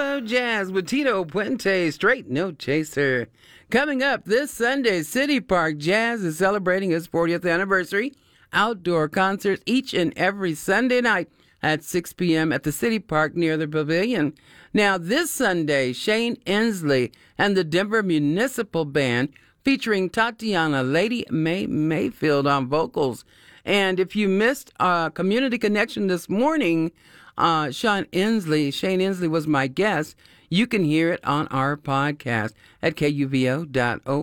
Cuvo Jazz with Tito Puente, straight no chaser. Coming up this Sunday, City Park Jazz is celebrating its 40th anniversary. Outdoor concerts each and every Sunday night at 6 p.m. at the City Park near the Pavilion. Now, this Sunday, Shane Inslee and the Denver Municipal Band featuring Tatiana Lady May Mayfield on vocals. And if you missed Community Connection this morning, Shane Inslee was my guest. You can hear it on our podcast at kuvo.org.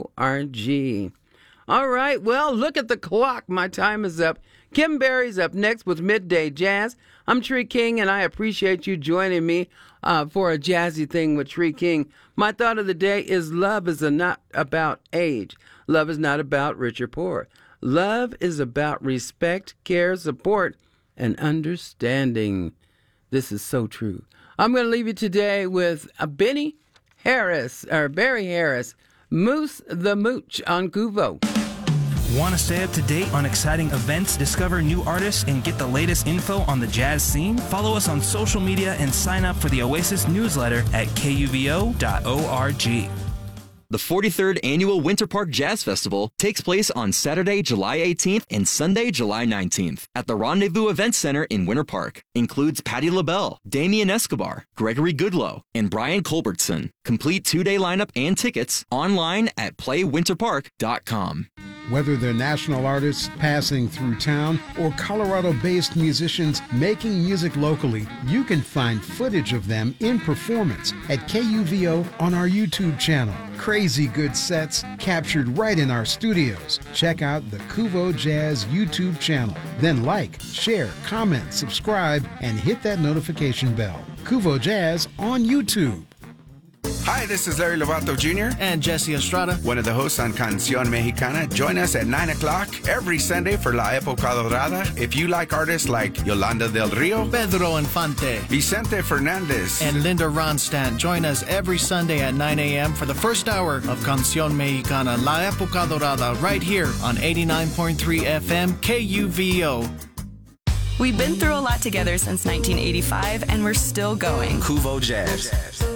All right, well, look at the clock. My time is up. Kim Berry's up next with Midday Jazz. I'm Tree King, and I appreciate you joining me for a jazzy thing with Tree King. My thought of the day is love is not about age. Love is not about rich or poor. Love is about respect, care, support, and understanding. This is so true. I'm going to leave you today with Barry Harris, Moose the Mooch on Cuvo. Want to stay up to date on exciting events, discover new artists, and get the latest info on the jazz scene? Follow us on social media and sign up for the Oasis newsletter at kuvo.org. The 43rd Annual Winter Park Jazz Festival takes place on Saturday, July 18th and Sunday, July 19th at the Rendezvous Event Center in Winter Park. Includes Patti LaBelle, Damien Escobar, Gregory Goodloe, and Brian Culbertson. Complete two-day lineup and tickets online at playwinterpark.com. Whether they're national artists passing through town or Colorado-based musicians making music locally, you can find footage of them in performance at KUVO on our YouTube channel. Crazy good sets captured right in our studios. Check out the Cuvo Jazz YouTube channel. Then like, share, comment, subscribe, and hit that notification bell. Cuvo Jazz on YouTube. Hi, this is Larry Lovato Jr. And Jesse Estrada. One of the hosts on Canción Mexicana. Join us at 9 o'clock every Sunday for La Época Dorada. If you like artists like Yolanda Del Rio, Pedro Infante, Vicente Fernandez, and Linda Ronstadt, join us every Sunday at 9 a.m. for the first hour of Canción Mexicana, La Época Dorada, right here on 89.3 FM KUVO. We've been through a lot together since 1985, and we're still going. Cuvo Jazz.